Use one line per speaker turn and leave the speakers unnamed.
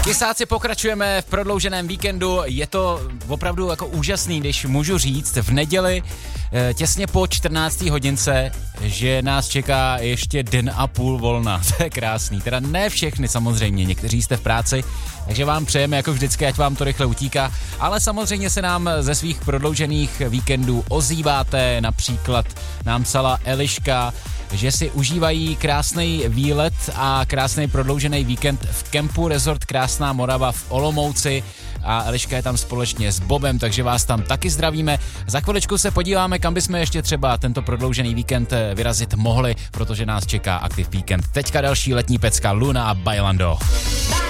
Kysáci, pokračujeme v prodlouženém víkendu. Je to opravdu jako úžasný, když můžu říct v neděli těsně po 14. hodince, že nás čeká ještě den a půl volna. To je krásný. Teda ne všechny samozřejmě, někteří jste v práci, takže vám přejeme jako vždycky, ať vám to rychle utíká, ale samozřejmě se nám ze svých prodloužených víkendů ozýváte, například nám psala Eliška, že si užívají krásný výlet a krásný prodloužený víkend v kempu Resort Krásná Morava v Olomouci a Eliška je tam společně s Bobem, takže vás tam taky zdravíme. Za chviličku se podíváme, kam bychom ještě třeba tento prodloužený víkend vyrazit mohli, protože nás čeká Aktiv Víkend. Teďka další letní pecka Luna a Bailando.